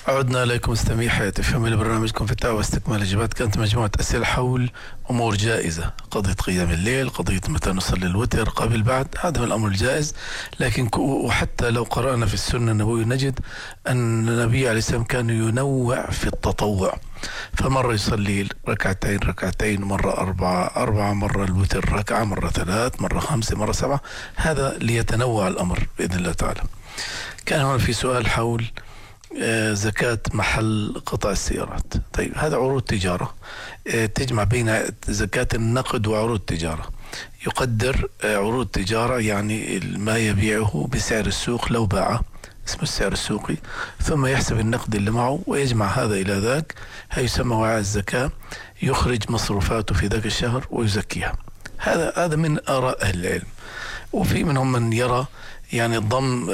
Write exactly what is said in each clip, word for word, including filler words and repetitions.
عدنا إليكم مستمعي حياة اف ام لبرنامجكم فتاوى واستكمال الإجابات. كانت مجموعة أسئلة حول أمور جائزة، قضية قيام الليل، قضية متى نصلي الوتر، قبل بعد، هذا من الأمر الجائز. لكن وحتى لو قرأنا في السنة النبوية نجد أن النبي عليه السلام كان ينوع في التطوع، فمرة يصلي ركعتين ركعتين، مرة أربعة أربعة، مرة الوتر ركعة، مرة ثلاث، مرة خمسة، مرة سبعة، هذا ليتنوع الأمر بإذن الله تعالى. كان هنا في سؤال حول زكاة محل قطع السيارات. طيب هذا عروض تجارة، تجمع بين زكاة النقد وعروض تجارة. يقدر عروض تجارة يعني ما يبيعه بسعر السوق لو باعه، اسمه السعر السوقي، ثم يحسب النقد اللي معه ويجمع هذا إلى ذاك، هيسمى وعاء الزكاة، يخرج مصروفاته في ذاك الشهر ويزكيها. هذا هذا من آراء أهل العلم. وفي منهم من يرى يعني ضم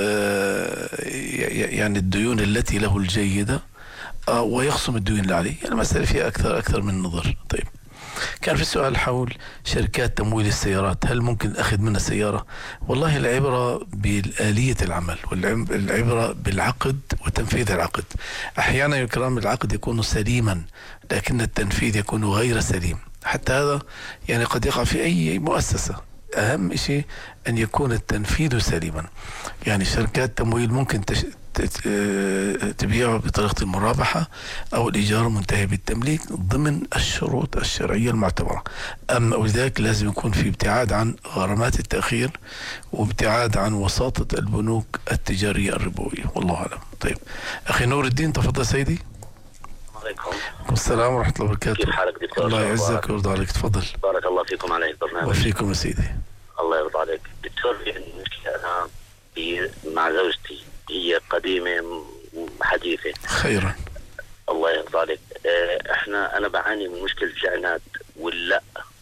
يعني الديون التي له الجيدة ويخصم الديون اللي عليه. يعني المسألة فيها أكثر أكثر من نظر. طيب كان في سؤال حول شركات تمويل السيارات، هل ممكن أخذ منها سيارة؟ والله العبرة بالآلية العمل، والعبرة بالعقد وتنفيذ العقد. أحيانا يكرم العقد يكون سليما لكن التنفيذ يكون غير سليم. حتى هذا يعني قد يقع في أي مؤسسة. أهم شيء أن يكون التنفيذ سليما. يعني شركات تمويل ممكن تش... تبيعه بطريقة المرابحة أو الإيجار منتهي بالتمليك ضمن الشروط الشرعية المعتبرة. أما ولذلك لازم يكون في ابتعاد عن غرامات التأخير وابتعاد عن وساطة البنوك التجارية الربوية، والله أعلم. طيب أخي نور الدين، تفضل سيدي. عليكم السلام ورحمة الله وبركاته. كيف حالك دكتور؟ الله يعزك ويرضى عليك، تفضل. بارك الله فيكم على البرنامج. وفيكم يا سيدي. الله يرضى عليك دكتور. المشكلة أنا مع زوجتي، هي قديمة حديثة. خيرا. الله يرضى عليك. احنا انا بعاني من مشكلة العناد واللا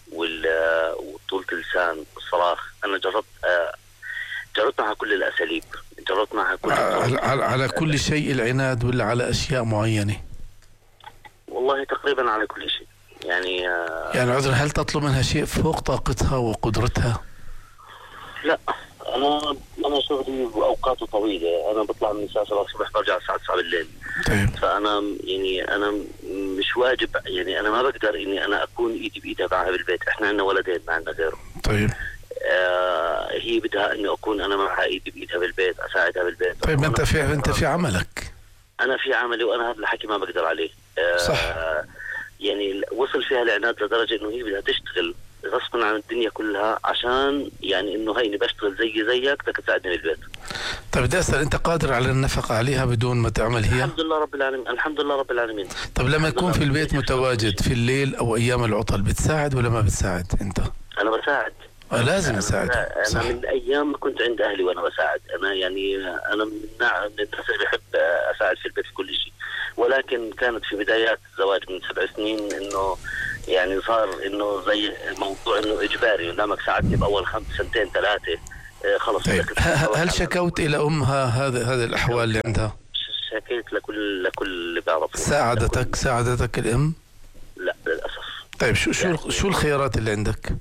وطولة اللسان والصراخ. انا جربت جربت معها كل الاساليب، جربت معها كل على, على, على كل شيء العناد ولا على اشياء معينة؟ والله تقريبا على كل شيء. يعني يعني عذر، هل تطلب منها شيء فوق طاقتها وقدرتها؟ لا، انا انا شغلي واوقاته طويله. انا بطلع من الساعه سبعة الصبح برجع الساعه تسعة بالليل. طيب. فانا يعني انا مش واجب، يعني انا ما بقدر اني انا اكون ايدي بايدها معها بالبيت. احنا عندنا ولدين ما عندنا غيره. طيب. آه هي بدها اني اكون انا معها ايدي بايدها بالبيت، اساعدها بالبيت. طيب انت في انت في عملك. انا في عملي وانا هذا الحكي ما بقدر عليه. آه صح. يعني وصل فيها العناد لدرجه انه هي بدها تشتغل غصبا عن الدنيا كلها عشان يعني انه هيني بشتغل زي زيك بدك تساعدني بالبيت. طيب بدي اسال، انت قادر على النفقه عليها بدون ما تعمل هي؟ الحمد لله رب العالمين، الحمد لله رب العالمين. طب لما يكون في البيت متواجد في الليل او ايام العطل بتساعد ولا ما بتساعد انت؟ انا بساعد. آه لازم اساعد. انا, أنا من ايام ما كنت عند اهلي وانا بساعد. انا يعني انا من الناس اللي بحب اساعد في البيت في كل شيء. ولكن كانت في بدايات الزواج من سبع سنين انه يعني صار انه زي موضوع انه اجباري، قدامك ساعدني باول خمس سنتين ثلاثه آه خلص. طيب. هل شكوت الى امها هذا هذا الاحوال اللي عندها؟ شكيت لكل لكل اللي بعرفه. ساعدتك لكل... ساعدتك الام؟ لا للاسف. طيب شو شو يعني شو الخيارات اللي عندك؟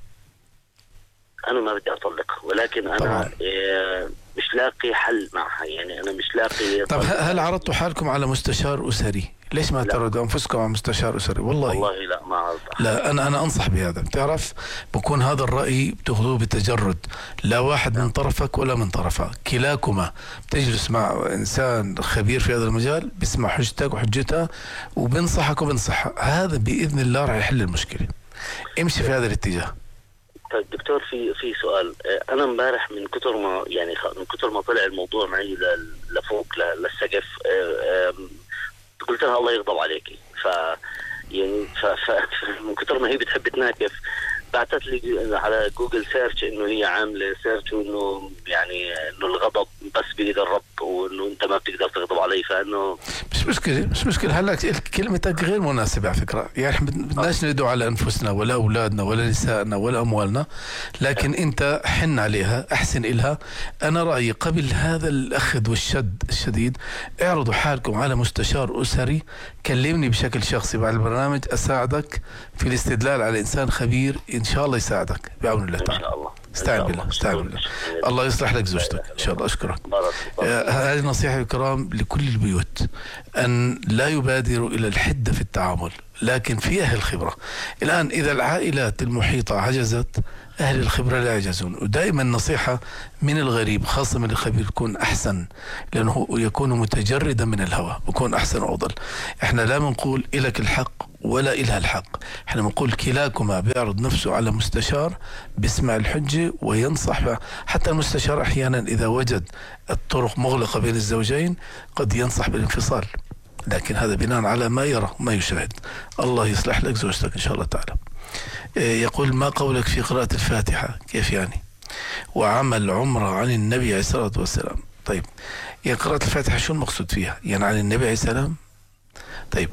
انا ما بدي اطلق، ولكن انا طبعا. إيه مش لاقي حل معها. يعني انا مش لاقي. طب هل عرضتوا حالكم على مستشار اسري؟ ليش ما تعرضوا انفسكم على مستشار اسري؟ والله والله لا ما عرض. لا انا انا انصح بهذا. بتعرف بكون هذا الراي بتاخذوه بتجرد، لا واحد من طرفك ولا من طرفها، كلاكما بتجلس مع انسان خبير في هذا المجال، بيسمع حجتك وحجتها وبنصحك وبنصحها. هذا باذن الله راح يحل المشكله. امشي في هذا الاتجاه. طيب دكتور، في في سؤال. انا امبارح من كتر ما يعني من كتر ما طلع الموضوع معي لفوق للسقف، قلت لها الله يغضب عليكي. ف يعني ف... ف... من كتر ما هي بتحب تناكف بعثت لي على جوجل سيرش انه هي عامله سيرش وانه يعني انه الغضب بس بيد الرب وانه انت ما بتقدر تغضب علي. فانه مش مشكله مش مشكله هلا كلمتك غير مناسبه على فكره. يعني احنا بدناش ندعو على انفسنا ولا اولادنا ولا نسائنا ولا اموالنا، لكن انت حن عليها، احسن الها. انا رايي قبل هذا الاخذ والشد الشديد اعرضوا حالكم على مستشار اسري. كلمني بشكل شخصي بعد البرنامج، اساعدك في الاستدلال على انسان خبير ان شاء الله يساعدك بعون الله تعالى. ان شاء الله. استعن بالله، استعن بالله. الله يصلح لك زوجتك إن شاء الله. أشكرك. هذه نصيحة الكرام لكل البيوت، أن لا يبادروا إلى الحدة في التعامل، لكن في أهل الخبرة. الآن إذا العائلات المحيطة عجزت، أهل الخبرة لا يعجزون. ودائما نصيحة من الغريب خاصة من الخبير يكون أحسن، لأنه يكون متجردا من الهوى، يكون أحسن وأفضل. إحنا لا بنقول إلك الحق ولا إلها الحق، إحنا بنقول كلاكما بيعرض نفسه على مستشار بيسمع الحجة وينصح بها. حتى المستشار أحيانا إذا وجد الطرق مغلقة بين الزوجين قد ينصح بالانفصال، لكن هذا بناء على ما يرى ما يشاهد. الله يصلح لك زوجتك إن شاء الله تعالى. يقول ما قولك في قراءة الفاتحة؟ كيف يعني؟ وعمل عمرة عن النبي عليه الصلاة والسلام. طيب يا قراءة الفاتحة شو المقصود فيها؟ يعني عن النبي عليه السلام؟ طيب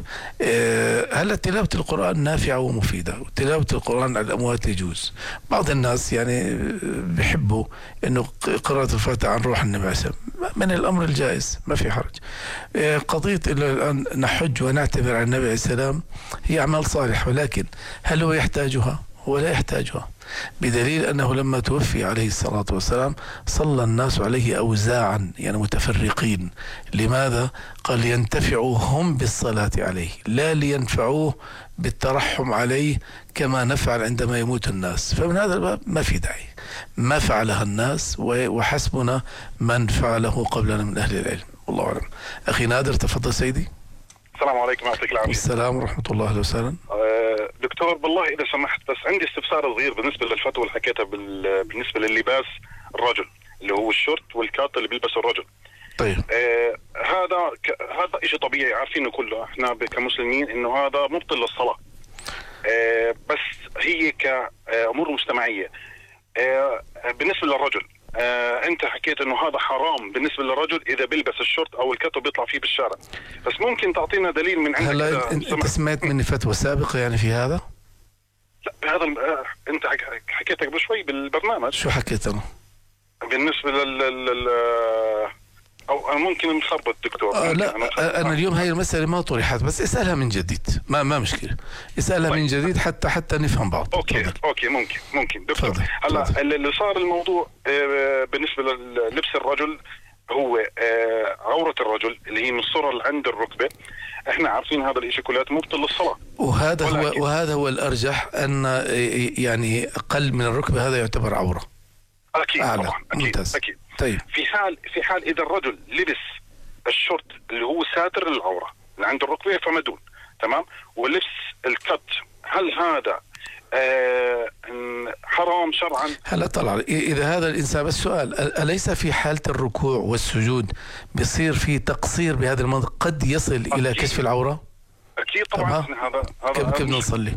هل تلاوة القرآن نافعة ومفيدة؟ وتلاوة القرآن على الأموات يجوز. بعض الناس يعني بيحبوا إنه قراءة الفاتحة عن روح النبي عليه السلام، من الأمر الجائز ما في حرج. قضية إلا الآن نحج ونعتبر عن النبي عليه السلام هي أعمال صالحة، ولكن هل هو يحتاجها؟ هو لا يحتاجها، بدليل أنه لما توفي عليه الصلاة والسلام صلى الناس عليه أوزاعا، يعني متفرقين. لماذا؟ قال ينتفعوا هم بالصلاة عليه، لا لينفعوه بالترحم عليه كما نفعل عندما يموت الناس. فمن هذا الباب ما في داعي، ما فعلها الناس وحسبنا من فعله قبلنا من أهل العلم. والله أعلم. أخي نادر تفضل سيدي. السلام عليكم، يعطيك العافية. السلام ورحمة الله. أهلا وسهلا. أه دكتور بالله إذا سمحت، بس عندي استفسار صغير بالنسبة للفتوى اللي حكيتها بالنسبة لللباس الرجل اللي هو الشورت والكات اللي بيلبسه الرجل. طيب أه هذا ك... هذا شيء طبيعي عارفينه كله احنا كمسلمين انه هذا مبطل للصلاة. أه بس هي كأمور مجتمعية. أه بالنسبة للرجل آه، انت حكيت انه هذا حرام بالنسبه للرجل اذا بيلبس الشورت او الكت بيطلع فيه بالشارع، بس ممكن تعطينا دليل من عندك؟ هلا انت, انت سمعت مني فتوى سابقه يعني في هذا؟ لا بهذا آه، انت حكيت قبل شوي بالبرنامج. شو حكيت انا؟ بالنسبه لل, لل... او انا ممكن مخربط دكتور. آه لا أنا, انا اليوم هاي المساله ما طرحت، بس اسالها من جديد، ما ما مشكله، اسالها طيب. من جديد حتى حتى نفهم بعض. اوكي فضل. اوكي ممكن ممكن دكتور. فضل. هلا فضل. اللي صار الموضوع آه بالنسبه للبس الرجل هو آه عوره الرجل اللي هي من الصوره اللي عند الركبه، احنا عارفين هذا الشيء كلياته مبطل للصلاه، وهذا هو وهذا هو الارجح، ان يعني اقل من الركبه هذا يعتبر عوره. اكيد أعلى. طبعا اكيد ممتاز. اكيد. طيب في حال في حال اذا الرجل لبس الشورت اللي هو ساتر للعوره اللي عند الركبه فما دون، تمام، ولبس الكت، هل هذا آه حرام شرعا؟ هلا طلع اذا هذا الانسان، بس سؤال، اليس في حاله الركوع والسجود بيصير في تقصير بهذا المنطق قد يصل أكيد. الى كشف العوره؟ اكيد طبعا. هذا هذا كيف نصلي؟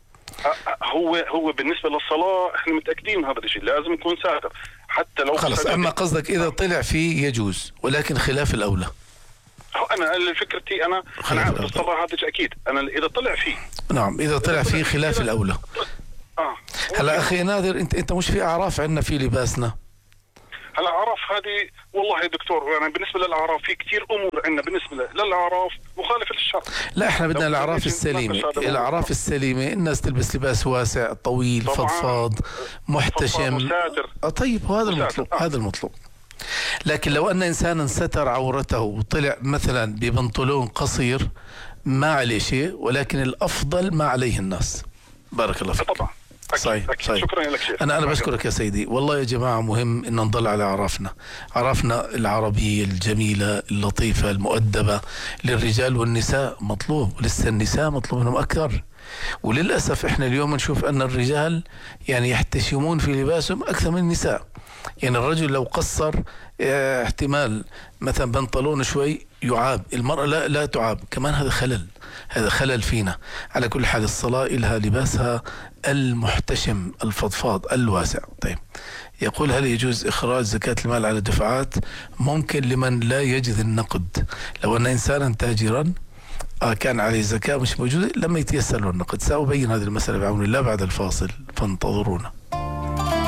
هو هو بالنسبه للصلاه احنا متاكدين هذا الشيء لازم يكون ساتر حتى لو خلص. اما قصدك اذا طلع فيه يجوز، ولكن خلاف الاولى. انا فكرتي انا انا عارف الصلاه هذا اكيد، انا اذا طلع فيه نعم اذا طلع فيه خلاف الاولى. اه هلا اخي نادر، انت انت مش في اعراف عندنا في لباسنا؟ هلا اعراف هذه والله يا دكتور، يعني بالنسبه للاعراف في كثير امور عندنا بالنسبه للاعراف مخالفه للشرع. لا احنا بدنا الاعراف السليمه، الاعراف السليمه الناس تلبس لباس واسع طويل فضفاض محتشم. آه طيب وهذا المطلوب. آه. هذا المطلوب. لكن لو ان انسانا ستر عورته وطلع مثلا ببنطلون قصير ما عليه شيء، ولكن الافضل ما عليه الناس. بارك الله فيك. طبعا صحيح. أكيد. صحيح. شكرا لك شيخ. أنا أنا بشكرك يا سيدي. والله يا جماعة مهم إن نضل على أعرافنا، أعرافنا العربية الجميلة اللطيفة المؤدبة. للرجال والنساء مطلوب، ولسه النساء مطلوب منهم أكثر. وللأسف إحنا اليوم نشوف أن الرجال يعني يحتشمون في لباسهم أكثر من النساء. يعني الرجل لو قصر اه احتمال مثلا بنطلون شوي يعاب، المرأة لا لا تعاب كمان. هذا خلل، هذا خلل فينا. على كل حال الصلاة لها لباسها المحتشم الفضفاض الواسع. طيب يقول هل يجوز إخراج زكاة المال على دفعات؟ ممكن لمن لا يجد النقد. لو أن إنسانا تاجرا آه كان عليه زكاة مش موجودة لما يتيسر له النقد. سأبين هذه المسألة بعون الله بعد الفاصل، فانتظرونا.